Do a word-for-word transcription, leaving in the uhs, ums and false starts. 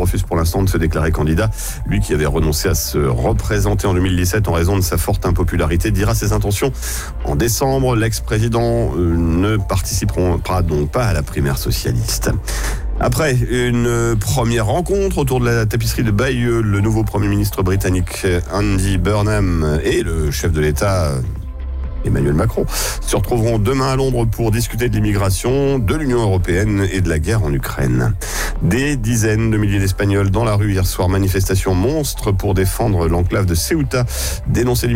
refuse pour l'instant de se déclarer candidat. Lui qui avait renoncé à se représenter en deux mille dix-sept en raison de sa forte impopularité dira ses intentions en décembre. L'ex-président ne participeront donc pas à la primaire socialiste. Après une première rencontre autour de la tapisserie de Bayeux, le nouveau Premier ministre britannique Andy Burnham et le chef de l'État Emmanuel Macron se retrouveront demain à Londres pour discuter de l'immigration, de l'Union européenne et de la guerre en Ukraine. Des dizaines de milliers d'Espagnols dans la rue hier soir, manifestation monstre pour défendre l'enclave de Ceuta, dénoncer